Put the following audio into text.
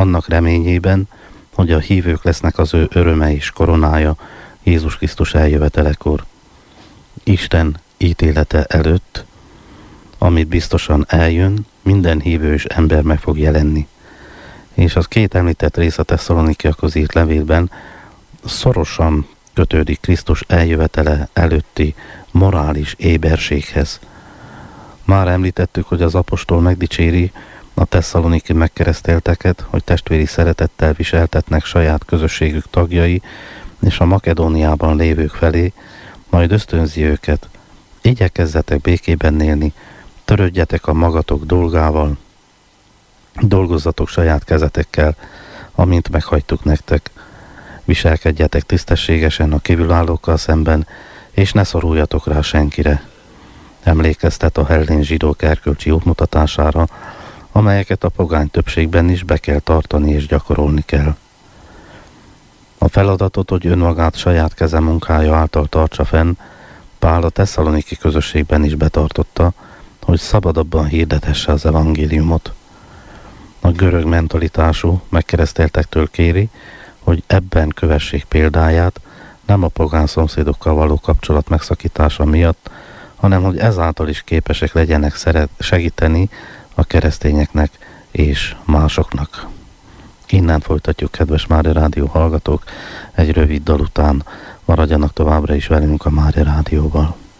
annak reményében, hogy a hívők lesznek az ő öröme és koronája Jézus Krisztus eljövetelekor. Isten ítélete előtt, amit biztosan eljön, minden hívő és ember meg fog jelenni. És az két említett rész a Tesszalonikiakhoz írt levélben szorosan kötődik Krisztus eljövetele előtti morális éberséghez. Már említettük, hogy az apostol megdicséri a tesszaloniki megkeresztelteket, hogy testvéri szeretettel viseltetnek saját közösségük tagjai és a Makedóniában lévők felé, majd ösztönzi őket: igyekezzetek békében élni, törődjetek a magatok dolgával, dolgozzatok saját kezetekkel, amint meghagytuk nektek, viselkedjetek tisztességesen a kívülállókkal szemben, és ne szoruljatok rá senkire. Emlékeztet a hellén zsidók erkölcsi útmutatására, amelyeket a pogány többségben is be kell tartani és gyakorolni kell. A feladatot, hogy önmagát saját keze munkája által tartsa fenn, Pál a tesszaloniki közösségben is betartotta, hogy szabadabban hirdethesse az evangéliumot. A görög mentalitású megkereszteltektől kéri, hogy ebben kövessék példáját, nem a pogán szomszédokkal való kapcsolat megszakítása miatt, hanem hogy ezáltal is képesek legyenek segíteni a keresztényeknek és másoknak. Innen folytatjuk, kedves Mária Rádió hallgatók, egy rövid dal után. Maradjanak továbbra is velünk a Mária Rádióval.